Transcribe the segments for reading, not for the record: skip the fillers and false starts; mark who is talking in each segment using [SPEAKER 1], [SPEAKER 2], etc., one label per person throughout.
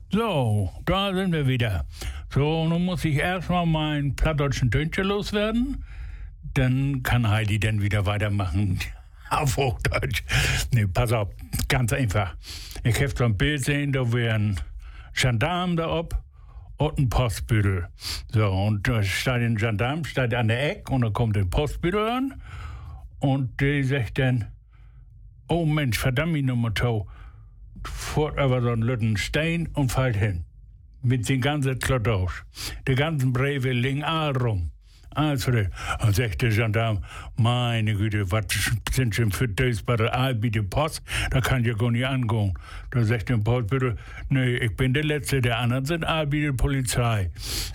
[SPEAKER 1] So, da sind wir wieder. So, nun muss ich erstmal meinen plattdeutschen Tönchen loswerden. Dann kann Heidi dann wieder weitermachen. Auf Hochdeutsch. Nee, pass auf, ganz einfach. Ich habe so ein Bild sehen, da wäre ein Gendarm da ob und ein Postbüttel. So, und da steht ein Gendarm, steht an der Ecke und da kommt ein Postbüttel an und der sagt dann, oh Mensch, verdammt nochmal Tau. Fährt aber so einen lütten Stein und fällt hin. Mit den ganzen Klotausch. Die ganzen Briefe liegen all rum. Also, und sagt der Gendarm, meine Güte, was sind schon für das bei der Albiete Post? Da kann ich ja gar nicht angehen. Da sagt der Postbüttel, nee, ich bin der Letzte, der anderen sind Albiete Polizei.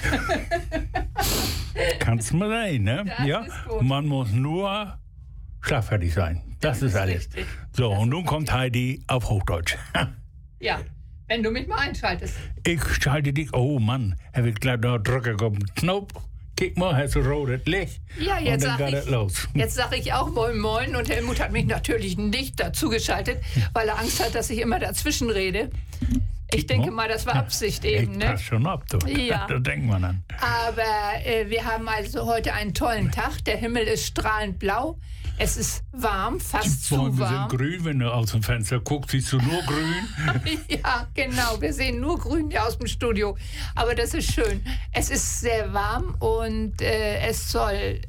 [SPEAKER 1] Kannst du mal sein, ne?
[SPEAKER 2] Das
[SPEAKER 1] ja,
[SPEAKER 2] ist gut.
[SPEAKER 1] Man muss nur schlagfertig sein. Das ist alles.
[SPEAKER 2] Richtig.
[SPEAKER 1] So, und nun kommt Heidi auf Hochdeutsch.
[SPEAKER 2] Ja, wenn du mich mal einschaltest.
[SPEAKER 1] Ich schalte dich, oh Mann, habe ich gleich da drücken auf den Knopf. Kick mal, hast du rotes Licht.
[SPEAKER 2] Ja, jetzt
[SPEAKER 1] und dann geht es los.
[SPEAKER 2] Jetzt sage ich auch Moin Moin und Helmut hat mich natürlich nicht dazugeschaltet, weil er Angst hat, dass ich immer dazwischen rede. Ich denke mal, das war Absicht eben,
[SPEAKER 1] Ich
[SPEAKER 2] ne?
[SPEAKER 1] pass schon ab, du.
[SPEAKER 2] Ja.
[SPEAKER 1] Da denkt man an.
[SPEAKER 2] Aber wir haben also heute einen tollen Tag. Der Himmel ist strahlend blau. Es ist warm, fast zu
[SPEAKER 1] Bäume
[SPEAKER 2] warm.
[SPEAKER 1] sind grün, wenn du aus dem Fenster guckst, siehst du nur grün.
[SPEAKER 2] Ja, genau. Wir sehen nur grün hier aus dem Studio. Aber das ist schön. Es ist sehr warm und es soll,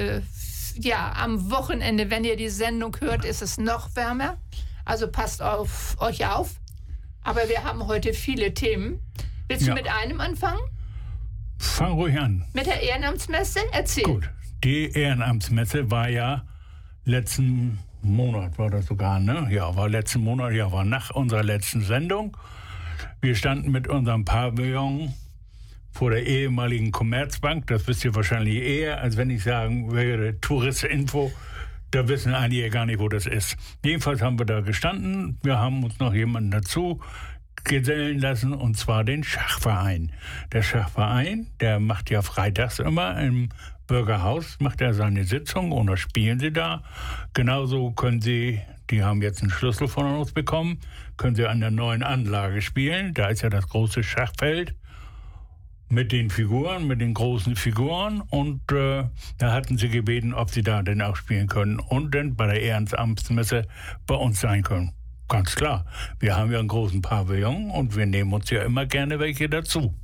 [SPEAKER 2] am Wochenende, wenn ihr die Sendung hört, ist es noch wärmer. Also passt auf euch auf. Aber wir haben heute viele Themen. Willst du
[SPEAKER 1] Ja.
[SPEAKER 2] mit einem anfangen?
[SPEAKER 1] Fang ruhig an.
[SPEAKER 2] Mit der Ehrenamtsmesse? Erzähl.
[SPEAKER 1] Gut. Die Ehrenamtsmesse war ja letzten Monat, war das sogar, ne? Ja, war letzten Monat, ja, war nach unserer letzten Sendung. Wir standen mit unserem Pavillon vor der ehemaligen Commerzbank. Das wisst ihr wahrscheinlich eher, als wenn ich sagen würde, Touristinfo. Da wissen einige gar nicht, wo das ist. Jedenfalls haben wir da gestanden. Wir haben uns noch jemanden dazu gesellen lassen, und zwar den Schachverein. Der Schachverein, der macht ja freitags immer im Bürgerhaus, macht er seine Sitzung und da spielen sie da. Genauso können sie, die haben jetzt einen Schlüssel von uns bekommen, können sie an der neuen Anlage spielen. Da ist ja das große Schachfeld mit den Figuren, mit den großen Figuren, und da hatten sie gebeten, ob sie da denn auch spielen können und dann bei der Ehrenamtsmesse bei uns sein können. Ganz klar, wir haben ja einen großen Pavillon und wir nehmen uns ja immer gerne welche dazu.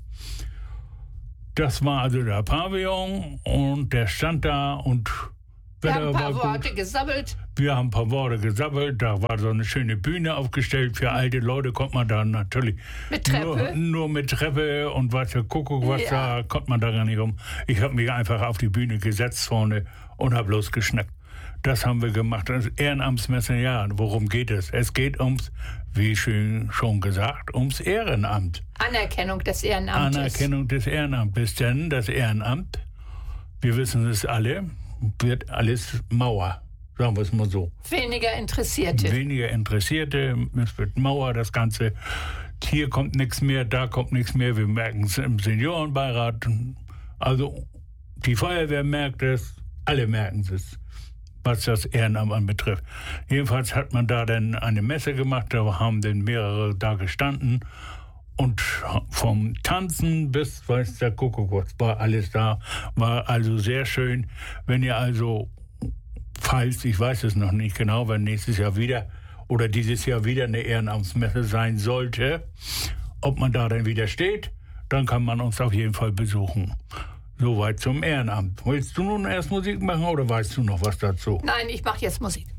[SPEAKER 1] Das war also der Pavillon und der stand da und
[SPEAKER 2] Wir haben
[SPEAKER 1] Wetter
[SPEAKER 2] ein paar
[SPEAKER 1] war
[SPEAKER 2] Worte
[SPEAKER 1] gut.
[SPEAKER 2] gesammelt.
[SPEAKER 1] Wir haben ein paar Worte gesammelt, da war so eine schöne Bühne aufgestellt. Für alte Leute kommt man da natürlich
[SPEAKER 2] Mit Treppe?
[SPEAKER 1] Nur mit Treppe und was für Kuckuck, was
[SPEAKER 2] Ja.
[SPEAKER 1] da kommt man da gar nicht rum. Ich habe mich einfach auf die Bühne gesetzt vorne und habe losgeschnackt. Das haben wir gemacht. Das Ehrenamtsmesse, ja, worum geht es? Es geht ums, wie schön schon gesagt, ums Ehrenamt.
[SPEAKER 2] Anerkennung des Ehrenamtes.
[SPEAKER 1] Anerkennung des Ehrenamtes, denn das Ehrenamt, wir wissen es alle, wird alles Mauer, sagen wir es mal so.
[SPEAKER 2] Weniger Interessierte.
[SPEAKER 1] Weniger Interessierte, es wird Mauer, das Ganze. Hier kommt nichts mehr, da kommt nichts mehr. Wir merken es im Seniorenbeirat. Also die Feuerwehr merkt es, alle merken es, was das Ehrenamt anbetrifft. Jedenfalls hat man da dann eine Messe gemacht, da haben dann mehrere da gestanden. Und vom Tanzen bis, weiß der Kuckuck, was war alles da, war also sehr schön. Wenn ihr also, falls, ich weiß es noch nicht genau, wenn nächstes Jahr wieder oder dieses Jahr wieder eine Ehrenamtsmesse sein sollte, ob man da dann wieder steht, dann kann man uns auf jeden Fall besuchen. Soweit zum Ehrenamt. Willst du nun erst Musik machen oder weißt du noch was dazu?
[SPEAKER 2] Nein, ich mache jetzt Musik.